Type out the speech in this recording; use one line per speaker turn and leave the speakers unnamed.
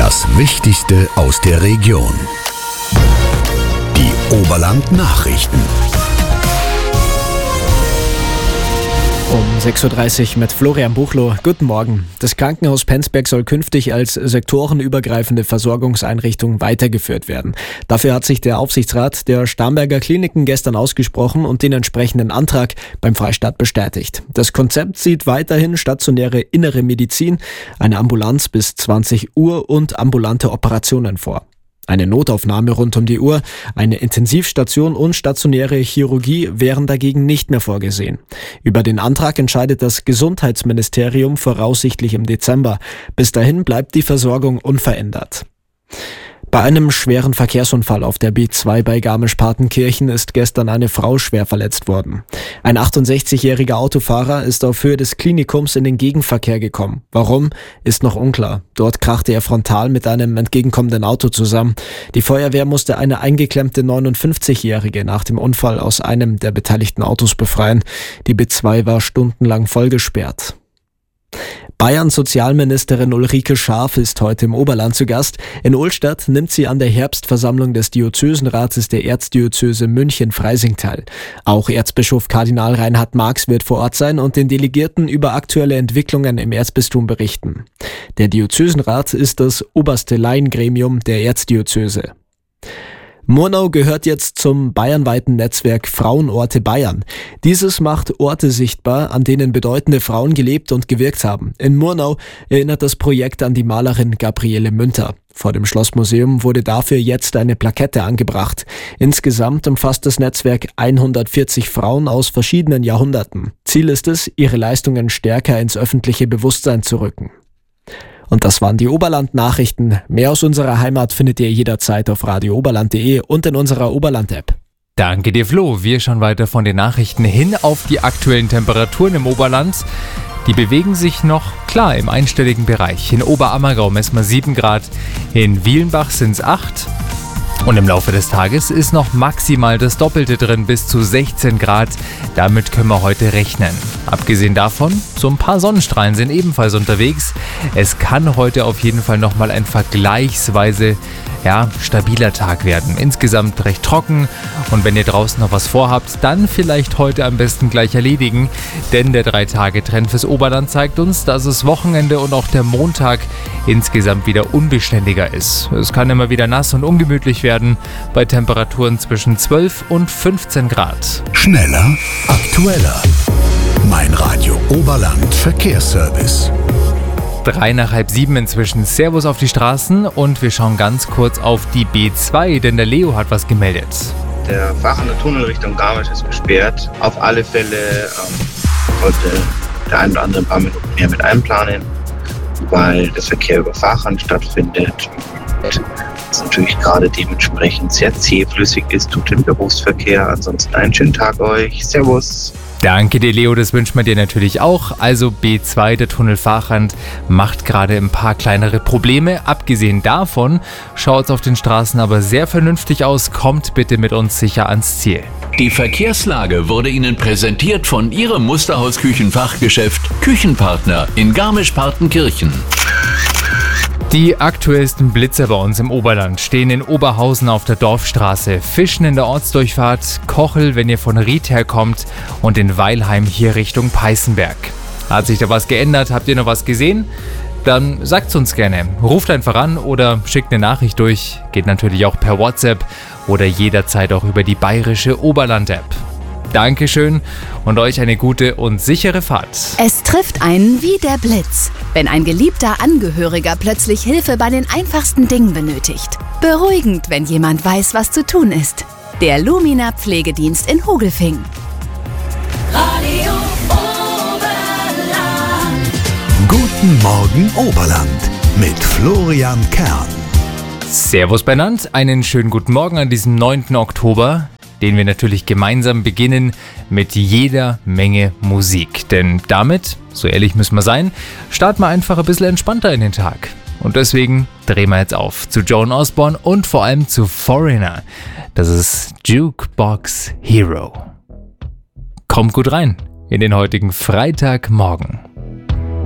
Das Wichtigste aus der Region. Die Oberland-Nachrichten.
Um 6.30 Uhr mit Florian Buchloh. Guten Morgen. Das Krankenhaus Penzberg soll künftig als sektorenübergreifende Versorgungseinrichtung weitergeführt werden. Dafür hat sich der Aufsichtsrat der Starnberger Kliniken gestern ausgesprochen und den entsprechenden Antrag beim Freistaat bestätigt. Das Konzept sieht weiterhin stationäre innere Medizin, eine Ambulanz bis 20 Uhr und ambulante Operationen vor. Eine Notaufnahme rund um die Uhr, eine Intensivstation und stationäre Chirurgie wären dagegen nicht mehr vorgesehen. Über den Antrag entscheidet das Gesundheitsministerium voraussichtlich im Dezember. Bis dahin bleibt die Versorgung unverändert. Bei einem schweren Verkehrsunfall auf der B2 bei Garmisch-Partenkirchen ist gestern eine Frau schwer verletzt worden. Ein 68-jähriger Autofahrer ist auf Höhe des Klinikums in den Gegenverkehr gekommen. Warum, ist noch unklar. Dort krachte er frontal mit einem entgegenkommenden Auto zusammen. Die Feuerwehr musste eine eingeklemmte 59-jährige nach dem Unfall aus einem der beteiligten Autos befreien. Die B2 war stundenlang vollgesperrt. Bayerns Sozialministerin Ulrike Scharf ist heute im Oberland zu Gast. In Ohlstadt nimmt sie an der Herbstversammlung des Diözesenrates der Erzdiözese München-Freising teil. Auch Erzbischof Kardinal Reinhard Marx wird vor Ort sein und den Delegierten über aktuelle Entwicklungen im Erzbistum berichten. Der Diözesenrat ist das oberste Laiengremium der Erzdiözese. Murnau gehört jetzt zum bayernweiten Netzwerk Frauenorte Bayern. Dieses macht Orte sichtbar, an denen bedeutende Frauen gelebt und gewirkt haben. In Murnau erinnert das Projekt an die Malerin Gabriele Münter. Vor dem Schlossmuseum wurde dafür jetzt eine Plakette angebracht. Insgesamt umfasst das Netzwerk 140 Frauen aus verschiedenen Jahrhunderten. Ziel ist es, ihre Leistungen stärker ins öffentliche Bewusstsein zu rücken. Und das waren die Oberland-Nachrichten. Mehr aus unserer Heimat findet ihr jederzeit auf radiooberland.de und in unserer Oberland-App.
Danke dir, Flo. Wir schauen weiter von den Nachrichten hin auf die aktuellen Temperaturen im Oberland. Die bewegen sich noch klar im einstelligen Bereich. In Oberammergau messen wir 7 Grad, in Wielenbach sind es 8. Und im Laufe des Tages ist noch maximal das Doppelte drin, bis zu 16 Grad. Damit können wir heute rechnen. Abgesehen davon, so ein paar Sonnenstrahlen sind ebenfalls unterwegs. Es kann heute auf jeden Fall nochmal ein vergleichsweise stabiler Tag werden. Insgesamt recht trocken und wenn ihr draußen noch was vorhabt, dann vielleicht heute am besten gleich erledigen, denn der 3-Tage-Trend fürs Oberland zeigt uns, dass das Wochenende und auch der Montag insgesamt wieder unbeständiger ist. Es kann immer wieder nass und ungemütlich werden bei Temperaturen zwischen 12 und 15 Grad.
Schneller, aktueller. Mein Radio Oberland Verkehrsservice.
3 nach halb 7 inzwischen. Servus auf die Straßen und wir schauen ganz kurz auf die B2, denn der Leo hat was gemeldet.
Der Vachaner Tunnel Richtung Garmisch ist gesperrt. Auf alle Fälle sollte der ein oder andere ein paar Minuten mehr mit einplanen, weil der Verkehr über Fachern stattfindet. Und es natürlich gerade dementsprechend sehr zähflüssig ist, tut den Berufsverkehr. Ansonsten einen schönen Tag euch. Servus.
Danke dir, Leo, das wünschen wir dir natürlich auch. Also B2, der Tunnel Fachrand, macht gerade ein paar kleinere Probleme. Abgesehen davon schaut es auf den Straßen aber sehr vernünftig aus. Kommt bitte mit uns sicher ans Ziel.
Die Verkehrslage wurde Ihnen präsentiert von Ihrem Musterhaus-Küchenfachgeschäft Küchenpartner in Garmisch-Partenkirchen.
Die aktuellsten Blitzer bei uns im Oberland stehen in Oberhausen auf der Dorfstraße, Fischen in der Ortsdurchfahrt, Kochel, wenn ihr von Ried herkommt und in Weilheim hier Richtung Peißenberg. Hat sich da was geändert? Habt ihr noch was gesehen? Dann sagt's uns gerne. Ruft einfach an oder schickt eine Nachricht durch. Geht natürlich auch per WhatsApp oder jederzeit auch über die bayerische Oberland-App. Dankeschön und euch eine gute und sichere Fahrt.
Es trifft einen wie der Blitz, wenn ein geliebter Angehöriger plötzlich Hilfe bei den einfachsten Dingen benötigt. Beruhigend, wenn jemand weiß, was zu tun ist. Der Lumina Pflegedienst in Hogelfing.
Radio Oberland.
Guten Morgen Oberland mit Florian Kern.
Servus benannt, einen schönen guten Morgen an diesem 9. Oktober. Den wir natürlich gemeinsam beginnen mit jeder Menge Musik. Denn damit, so ehrlich müssen wir sein, starten wir einfach ein bisschen entspannter in den Tag. Und deswegen drehen wir jetzt auf zu Joan Osborne und vor allem zu Foreigner. Das ist Jukebox Hero. Kommt gut rein in den heutigen Freitagmorgen.